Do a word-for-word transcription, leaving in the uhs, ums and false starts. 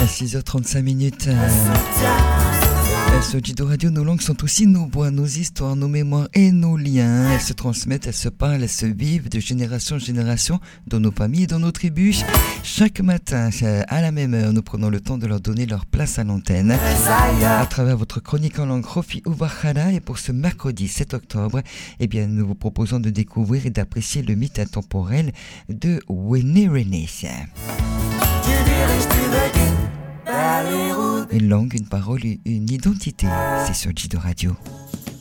À six heures trente-cinq minutes. Sur Jido Radio, nos langues sont aussi nos voix, nos histoires, nos mémoires et nos liens. Elles se transmettent, elles se parlent, elles se vivent de génération en génération dans nos familles et dans nos tribus. Chaque matin, à la même heure, nous prenons le temps de leur donner leur place à l'antenne. À travers votre chronique en langue Rofi Uwachara. Et pour ce mercredi sept octobre, eh bien, nous vous proposons de découvrir et d'apprécier le mythe intemporel de Wenerene. Une langue, une parole, une identité. C'est sur Jido Radio.